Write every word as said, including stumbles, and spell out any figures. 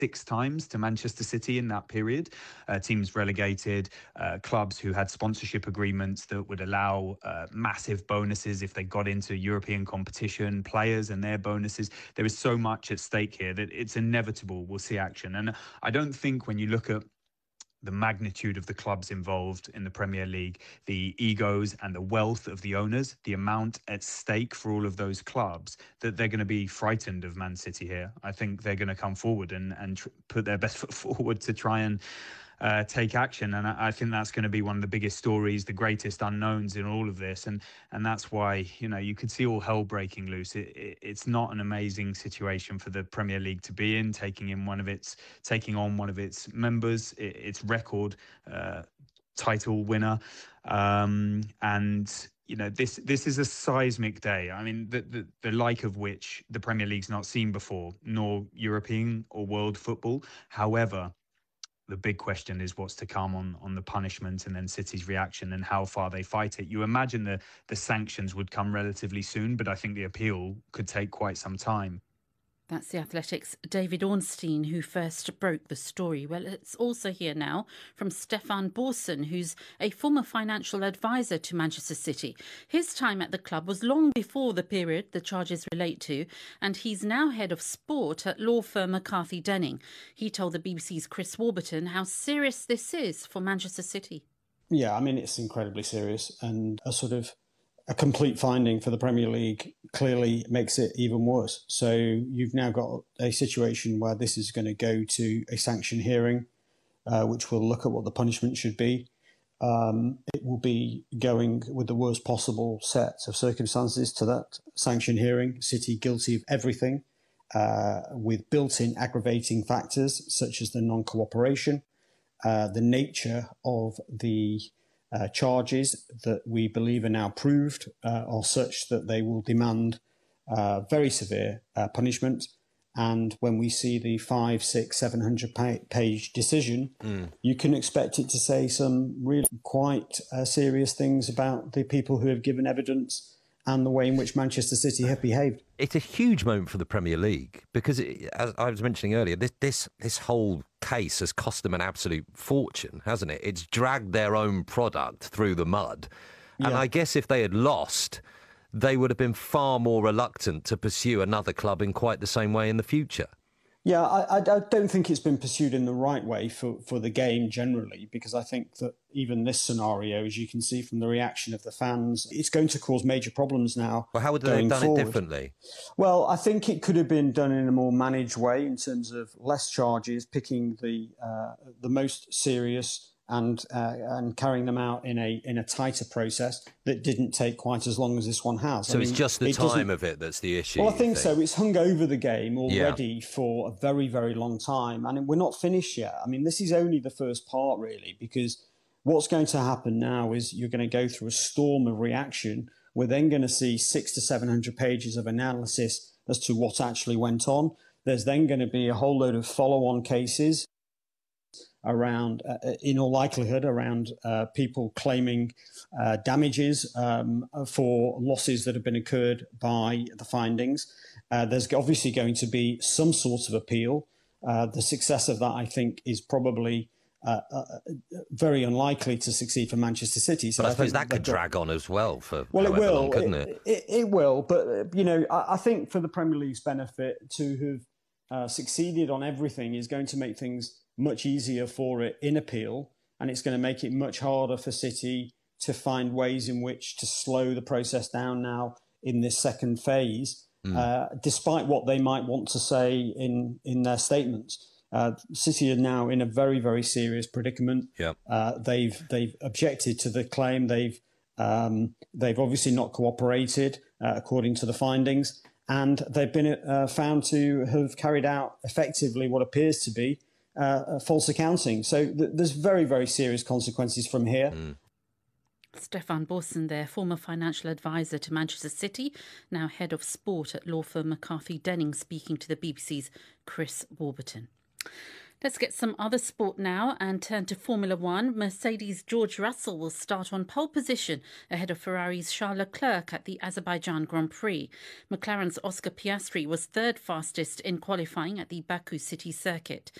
six times to Manchester City in that period. Uh, teams relegated, uh, clubs who had sponsorship agreements that would allow uh, massive bonuses if they got into European competition, players and their bonuses. There is so much at stake here that it's inevitable we'll see action. And I don't think when you look at the magnitude of the clubs involved in the Premier League, the egos and the wealth of the owners, the amount at stake for all of those clubs, that they're going to be frightened of Man City here. I think they're going to come forward and, and tr- put their best foot forward to try and uh, take action. And I, I think that's going to be one of the biggest stories, the greatest unknowns in all of this. And and that's why, you know, you could see all hell breaking loose. It, it, it's not an amazing situation for the Premier League to be in, taking in one of its, taking on one of its members, it, its record uh, title winner. Um, and you know, this this is a seismic day. I mean, the, the the like of which the Premier League's not seen before, nor European or world football. However, the big question is what's to come on, on the punishment and then City's reaction and how far they fight it. You imagine the, the sanctions would come relatively soon, but I think the appeal could take quite some time. That's The Athletic's David Ornstein, who first broke the story. Well, let's also hear now from Stefan Borsen, who's a former financial advisor to Manchester City. His time at the club was long before the period the charges relate to, and he's now head of sport at law firm McCarthy Denning. He told the B B C's Chris Warburton how serious this is for Manchester City. Yeah, I mean, it's incredibly serious, and a sort of a complete finding for the Premier League clearly makes it even worse. So you've now got a situation where this is going to go to a sanction hearing, uh, which will look at what the punishment should be. Um, it will be going with the worst possible set of circumstances to that sanction hearing. City guilty of everything, uh, with built-in aggravating factors such as the non-cooperation, uh, the nature of the Uh, charges that we believe are now proved uh, are such that they will demand uh, very severe uh, punishment. And when we see the five, six, seven hundred page decision, mm. you can expect it to say some really quite uh, serious things about the people who have given evidence and the way in which Manchester City have behaved. It's a huge moment for the Premier League because, it, as I was mentioning earlier, this, this this whole case has cost them an absolute fortune, hasn't it? It's dragged their own product through the mud. Yeah. And I guess if they had lost, they would have been far more reluctant to pursue another club in quite the same way in the future. Yeah, I, I don't think it's been pursued in the right way for, for the game generally, because I think that even this scenario, as you can see from the reaction of the fans, it's going to cause major problems now. Well, how would they have done forward. it differently? Well, I think it could have been done in a more managed way in terms of less charges, picking the uh, the most serious and uh, and carrying them out in a in a tighter process that didn't take quite as long as this one has. So I mean, it's just the it time of it that's the issue. Well, I think, think so. It's hung over the game already yeah. for a very, very long time, and we're not finished yet. I mean, this is only the first part, really, because what's going to happen now is you're going to go through a storm of reaction. We're then going to see six to seven hundred pages of analysis as to what actually went on. There's then going to be a whole load of follow-on cases around, uh, in all likelihood, around uh, people claiming uh, damages um, for losses that have been incurred by the findings. Uh, there's obviously going to be some sort of appeal. Uh, the success of that, I think, is probably uh, uh, very unlikely to succeed for Manchester City. So but I, I suppose that could got... drag on as well for well, it will, long, couldn't it? It, it, it will, but, uh, you know, I, I think for the Premier League's benefit to have uh, succeeded on everything is going to make things much easier for it in appeal, and it's going to make it much harder for City to find ways in which to slow the process down now in this second phase, mm. uh, despite what they might want to say in, in their statements. Uh, City are now in a very, very serious predicament. Yep. Uh, they've they've objected to the claim. They've um, they've obviously not cooperated uh, according to the findings, and they've been uh, found to have carried out effectively what appears to be Uh, false accounting. So th- there's very, very serious consequences from here. Mm. Stefan Borsen there, former financial advisor to Manchester City, now head of sport at law firm McCarthy Denning, speaking to the B B C's Chris Warburton. Let's get some other sport now and turn to Formula One. Mercedes' George Russell will start on pole position ahead of Ferrari's Charles Leclerc at the Azerbaijan Grand Prix. McLaren's Oscar Piastri was third fastest in qualifying at the Baku City Circuit.